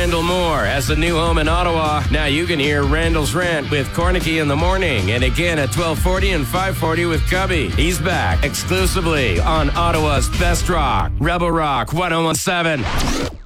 Randall Moore has a new home in Ottawa. Now you can hear Randall's Rant with Cornicky in the morning, and again at 12:40 and 5:40 with Cubby. He's back exclusively on Ottawa's Best Rock, Rebel Rock 101.7.